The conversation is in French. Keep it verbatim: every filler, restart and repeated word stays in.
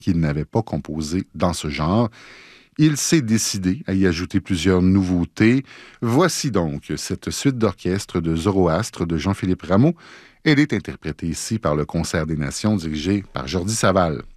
qu'il n'avait pas composé dans ce genre. Il s'est décidé à y ajouter plusieurs nouveautés. Voici donc cette suite d'orchestre de Zoroastre de Jean-Philippe Rameau. Elle est interprétée ici par le Concert des Nations dirigé par Jordi Saval.